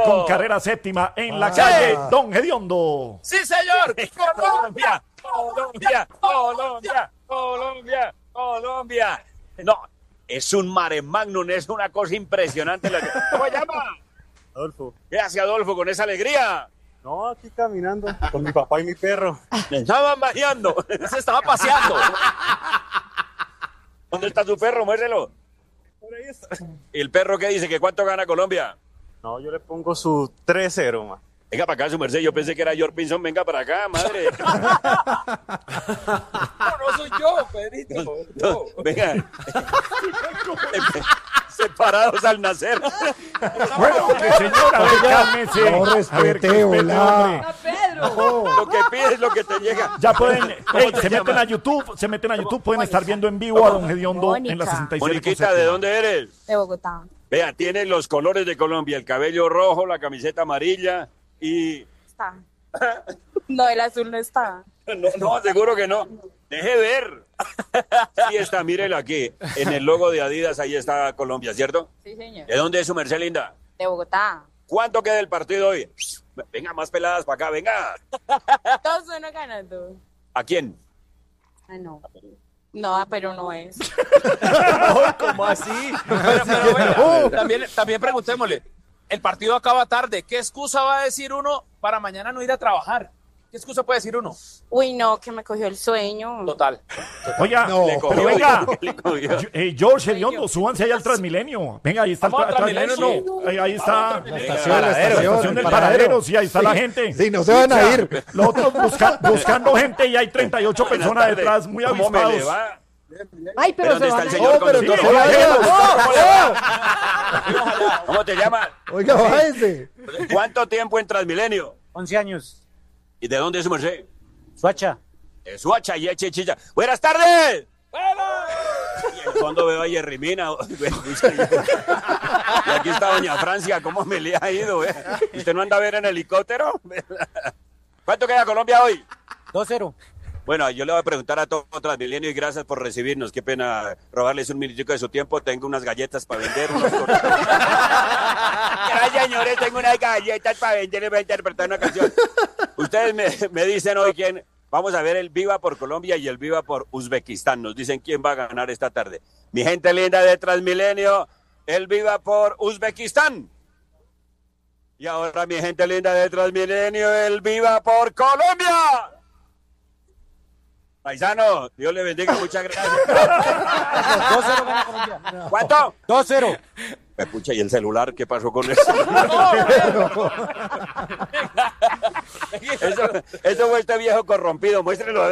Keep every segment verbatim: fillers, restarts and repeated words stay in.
con carrera séptima en la calle Don Gediondo. ¡Sí, señor! ¡Colombia! ¡Colombia! ¡Colombia! ¡Colombia! ¡Colombia! No, es un mare magnum, es una cosa impresionante. ¿Cómo se llama? Adolfo. ¿Qué hace Adolfo con esa alegría? No, aquí caminando con mi papá y mi perro. Estaban bañando. Se estaba paseando. ¿Dónde está su perro? Muéstrelo. Por ahí está. ¿Y el perro qué dice? ¿Que cuánto gana Colombia? No, yo le pongo su tres cero, ma. Venga para acá, su merced. Yo pensé que era George Pinson. Venga para acá, madre. No, no soy yo, Pedrito. No, Yo. venga. Separados al nacer. Bueno, hombre, señora, a ver, cálmese. No A ver, respete, respete, hola. hombre. A Pedro. Lo que pides, lo que te llega. Ya pueden, ¿Cómo ey, te se meten llamas? a YouTube, se meten a YouTube, pueden estar viendo en vivo a Don Gediondo en la Mónica. sesenta y siete. Moniquita, ¿de dónde eres? De Bogotá. Vea, tiene los colores de Colombia, el cabello rojo, la camiseta amarilla y... Está. No, el azul no está. No, no, seguro que no. Deje ver. Sí está, mírelo aquí. En el logo de Adidas, ahí está Colombia, ¿cierto? Sí, señor. ¿De dónde es su merced linda? De Bogotá. ¿Cuánto queda el partido hoy? Venga, más peladas para acá, venga. Dos uno ganando. ¿A quién? Ah, no. No, pero no es. ¿Cómo así? Pero, pero, venga, también, también preguntémosle. El partido acaba tarde. ¿Qué excusa va a decir uno para mañana no ir a trabajar? ¿Qué excusa puede decir uno? Uy, no, que me cogió el sueño. Total. Oiga, No, Le pero cogió, venga, le cogió. eh, George Gediondo, súbanse ahí al Transmilenio. Venga, ahí está el Vamos al tra- Transmilenio, Transmilenio, no. Ahí, ahí está La la estación, la estación, estación el del paradero, sí, ahí está la gente. Sí, no se van a ir. Los otros busca- buscando gente y hay treinta y ocho personas Buenas tardes. detrás, muy ¿Cómo me le avispados. va? Ay, pero ¿Dónde se está van el a señor No, pero conductor? no se vaya. ¿Cómo te llamas? Oiga, bájese. ¿Cuánto tiempo en Transmilenio? once años. ¿Y de dónde es su merced? Suacha. De Suacha y Eche Chicha. ¡Buenas tardes! Y en el fondo veo a Yerrimina. Y aquí está doña Francia. ¿Cómo me le ha ido? eh? ¿Usted no anda a ver en helicóptero? ¿Cuánto queda Colombia hoy? dos cero. Bueno, yo le voy a preguntar a todo Transmilenio y gracias por recibirnos. Qué pena robarles un minutico de su tiempo. Tengo unas galletas para vender. Unos Gracias, señores. Tengo unas galletas para vender. Les voy a interpretar una canción. Ustedes me, me dicen hoy quién. Vamos a ver el Viva por Colombia y el Viva por Uzbekistán. Nos dicen quién va a ganar esta tarde. Mi gente linda de Transmilenio, el Viva por Uzbekistán. Y ahora, mi gente linda de Transmilenio, el Viva por Colombia. Paisano, Dios le bendiga, muchas gracias. dos cero gana Colombia. ¿Cuánto? dos cero. Me pucha, ¿y el celular? ¿Qué pasó con eso? eso, eso fue este viejo corrompido, muéstrelo.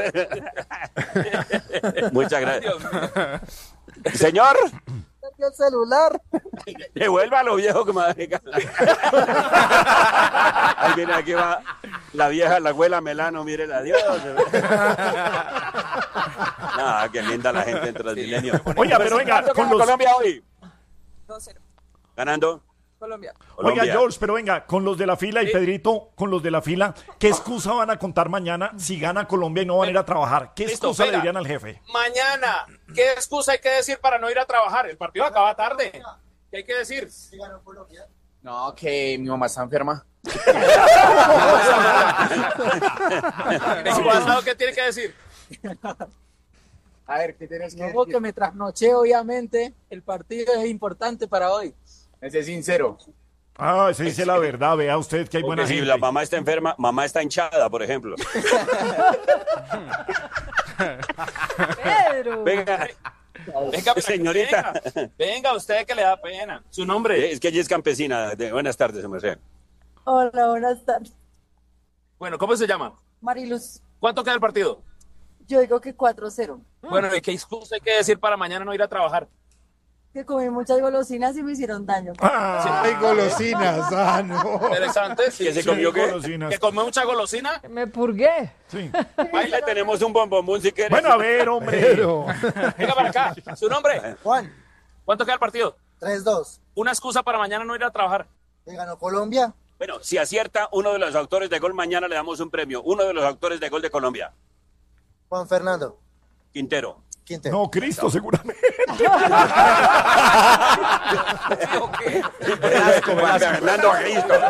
Muchas gracias. Señor, El celular. devuélvalo, viejo, que me Ahí viene, aquí va la vieja, la abuela Melano, mírela, adiós. Ah, qué linda la gente en Transmilenio. Oiga, pero venga, ¿Cuánto con gana los... Colombia hoy? dos cero. ¿Ganando? Colombia. Oiga, Colombia. George, pero venga, con los de la fila y Pedrito, con los de la fila, ¿qué excusa van a contar mañana si gana Colombia y no van a ir a trabar? ¿Qué Listo, excusa le venga. dirían al jefe? Mañana, ¿qué excusa hay que decir para no ir a trabajar? El partido acaba tarde. ¿Qué hay que decir? No, que mi mamá está enferma. ¿El pasado qué tiene que decir? A ver, ¿qué tienes que No, decir? que me trasnoché, obviamente. El partido es importante para hoy. Ese es sincero. Ah, se dice la verdad, vea usted que hay buena Porque si gente. la mamá está enferma, mamá está hinchada, por ejemplo. Pedro. Venga, Venga, pero- señorita. Venga, venga, usted que le da pena. Su nombre. Es que ella es campesina. De- buenas tardes, merced. Hola, buenas tardes. Bueno, ¿cómo se llama? Mariluz, ¿Cuánto queda el partido? yo digo que cuatro cero. Bueno, ¿y qué excusa hay que decir para mañana no ir a trabajar? Que comí muchas golosinas y me hicieron daño. Ah, Hay golosinas. Ah, no. Interesante. Sí, ¿Que se sí. comió qué? golosinas. ¿Que comió mucha golosina? Me purgué. Sí. Ahí le tenemos un bombomún si quieres. Bueno, a ver, hombre. Pero. Venga para acá. ¿Su nombre? Juan, ¿Cuánto queda el partido? tres dos. Una excusa para mañana no ir a trabajar. ¿Qué ganó Colombia? Bueno, si acierta uno de los autores de gol, mañana le damos un premio. Uno de los autores de gol de Colombia. Juan Fernando. Quintero. Quintero. No, Cristo, seguramente. Fernando Cristo.